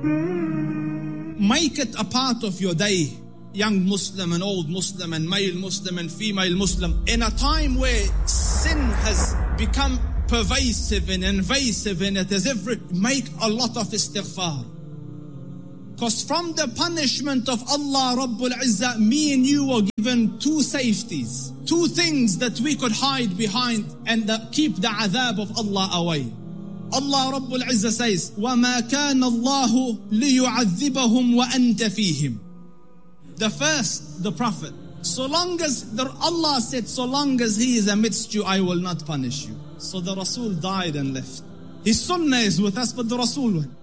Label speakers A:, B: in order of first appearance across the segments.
A: Make it a part of your day, young Muslim and old Muslim and male Muslim and female Muslim. In a time where sin has become pervasive and invasive in it, make a lot of istighfar. Because from the punishment of Allah Rabbul Izzah, me and you were given two safeties, two things that we could hide behind and keep the adhab of Allah away. Allah Rabbul Izzah says, وَمَا كَانَ اللَّهُ لِيُعَذِّبَهُمْ وَأَنْتَ فِيهِمْ. The first, the Prophet. Allah said, so long as he is amidst you, I will not punish you. So the Rasul died and left. His sunnah is with us, but the Rasul went.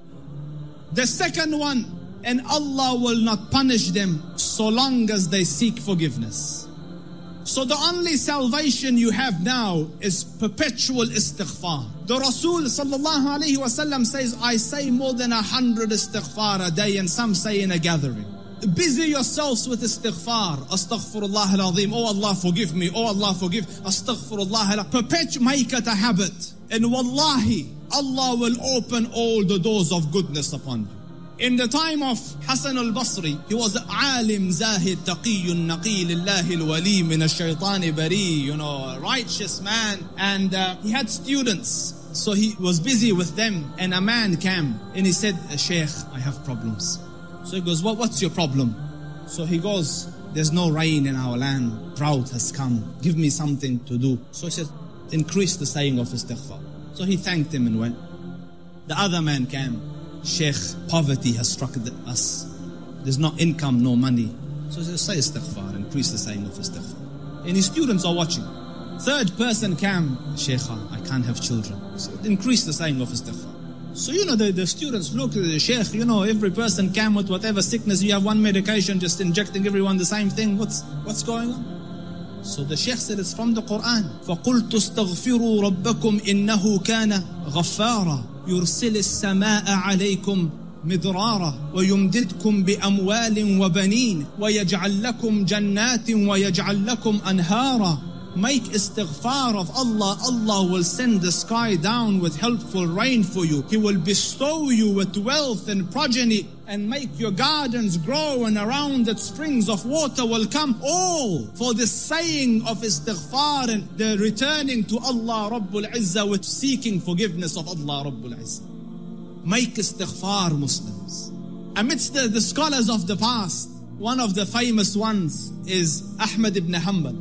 A: The second one, and Allah will not punish them so long as they seek forgiveness. So the only salvation you have now is perpetual istighfar. The Rasul sallallahu alayhi wasallam says, I say more than 100 istighfar a day, and some say in a gathering. Busy yourselves with istighfar. Astaghfirullah al-azim. Oh Allah forgive me. Oh Allah forgive. Astaghfirullah. Perpetual, make it a habit. And wallahi, Allah will open all the doors of goodness upon you. In the time of Hassan al-Basri, he was alim, zahid, taqiyyun, naqi, lillahi al-wali, min al-shaytani bari, a righteous man. And he had students. So he was busy with them. And a man came and he said, Shaykh, I have problems. So he goes, what's your problem? So he goes, there's no rain in our land. Drought has come. Give me something to do. So he said, increase the saying of istighfar. So he thanked him and went. The other man came. Sheikh, poverty has struck us. There's no income, no money. So he said, say istighfar, increase the saying of istighfar. And his students are watching. Third person came. Sheikh, I can't have children. He said, increase the saying of istighfar. So the students look at the Sheikh, every person came with whatever sickness. You have one medication, just injecting everyone the same thing. What's going on? So the Sheikh said, it's from the Quran. فَقُلْتُ اسْتَغْفِرُوا رَبَّكُمْ إِنَّهُ كَانَ غَفَّارًا يُرْسِلِ السَّمَاءَ عَلَيْكُمْ مِدْرَارًا وَيُمْدِدْكُمْ بِأَمْوَالٍ وَبَنِينَ وَيَجْعَلْ لَكُمْ جَنَّاتٍ وَيَجْعَلْ لَكُمْ أَنْهَارًا. Make istighfar of Allah. Allah will send the sky down with helpful rain for you. He will bestow you with wealth and progeny and make your gardens grow, and around it springs of water will come. All for the saying of istighfar and the returning to Allah Rabbul Izzah with seeking forgiveness of Allah Rabbul Izzah. Make istighfar, Muslims. Amidst the scholars of the past, one of the famous ones is Ahmad ibn Hanbal.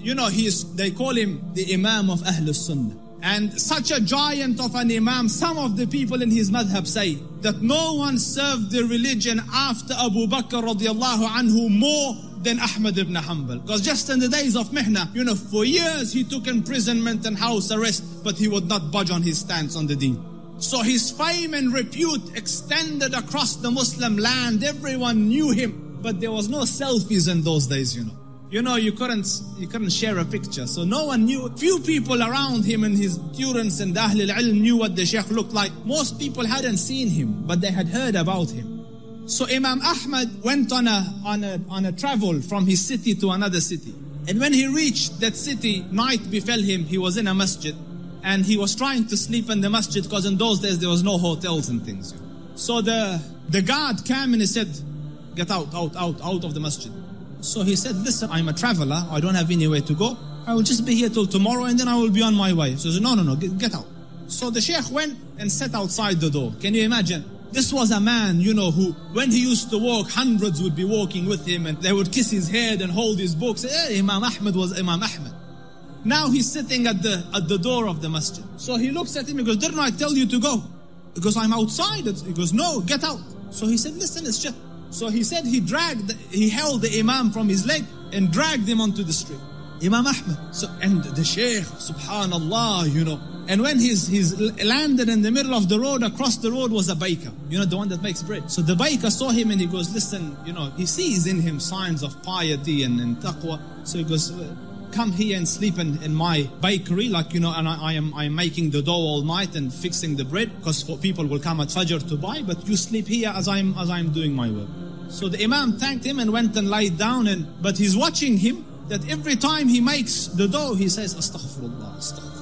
A: They call him the Imam of Ahlul Sunnah. And such a giant of an Imam, some of the people in his madhab say that no one served the religion after Abu Bakr radiallahu anhu more than Ahmad ibn Hanbal. Because just in the days of Mihna, for years he took imprisonment and house arrest, but he would not budge on his stance on the deen. So his fame and repute extended across the Muslim land. Everyone knew him, but there was no selfies in those days, you couldn't share a picture. So no one knew. Few people around him and his students and Ahlul Ilm knew what the Sheikh looked like. Most people hadn't seen him, but they had heard about him. So Imam Ahmad went on a travel from his city to another city. And when he reached that city, night befell him. He was in a masjid. And he was trying to sleep in the masjid because in those days there was no hotels and things. So the guard came and he said, get out of the masjid. So he said, listen, I'm a traveler. I don't have anywhere to go. I will just be here till tomorrow and then I will be on my way. So he said, no, get out. So the Sheikh went and sat outside the door. Can you imagine? This was a man, who, when he used to walk, hundreds would be walking with him and they would kiss his head and hold his books. Imam Ahmad was Imam Ahmad. Now he's sitting at the door of the masjid. So he looks at him, he goes, didn't I tell you to go? He goes, I'm outside. He goes, no, get out. So he said, listen, it's just... So he said he held the Imam from his leg and dragged him onto the street. Imam Ahmad. And the Shaykh, subhanallah, and when he's landed in the middle of the road, across the road was a baker, the one that makes bread. So the baker saw him and he goes, listen, he sees in him signs of piety and taqwa. So he goes, come here and sleep in my bakery, and I am making the dough all night and fixing the bread, because people will come at Fajr to buy, but you sleep here as I'm doing my work. So the Imam thanked him and went and lied down, but he's watching him, that every time he makes the dough, he says, Astaghfirullah, Astaghfirullah.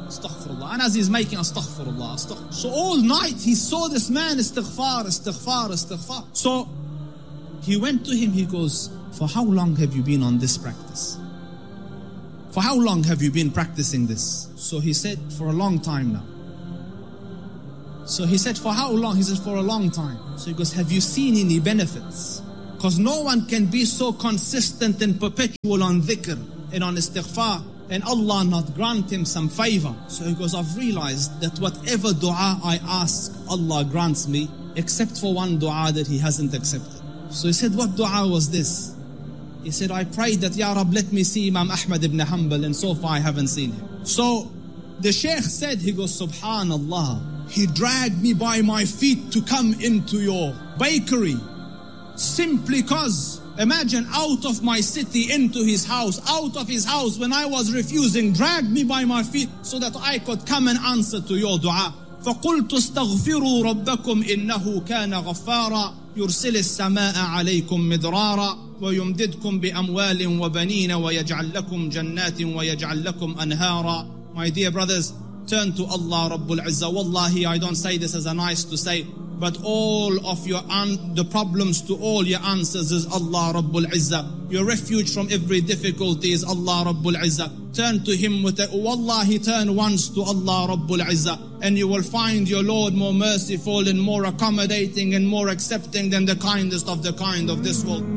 A: Astaghfirullah. And as he's making astaghfirullah, so all night he saw this man istighfar. So he went to him, he goes, for how long have you been on this practice? For how long have you been practicing this? So he said, for a long time now. So he said, for how long? He said, for a long time. So he goes, have you seen any benefits? Because no one can be so consistent and perpetual on dhikr and on istighfar and Allah not grant him some favor. So he goes, I've realized that whatever dua I ask, Allah grants me, except for one dua that he hasn't accepted. So he said, what dua was this? He said, I prayed that, Ya Rab, let me see Imam Ahmad ibn Hanbal, and so far I haven't seen him. So the Shaykh said, he goes, Subhanallah, he dragged me by my feet to come into your bakery, simply cause, imagine, out of my city into his house, out of his house when I was refusing, dragged me by my feet so that I could come and answer to your dua. فَقُلْتُ اسْتَغْفِرُوا رَبَّكُمْ إِنَّهُ كَانَ غَفَّارًا يُرْسِلِ السَّمَاءَ عَلَيْكُمْ مِدْرَارًا وَيُمْدِدْكُمْ بِأَمْوَالٍ وَبَنِينَ وَيَجْعَلْ لَكُمْ جَنَّاتٍ وَيَجْعَلْ لَكُمْ أَنْهَارًا. My dear brothers, turn to Allah Rabbul Izzah. Wallahi, I don't say this as a nice to say, but all of the problems to all your answers is Allah Rabbul Izzah. Your refuge from every difficulty is Allah Rabbul Izzah. Turn to Him with it. Wallahi, turn once to Allah Rabbul Izzah, and you will find your Lord more merciful and more accommodating and more accepting than the kindest of the kind of this world.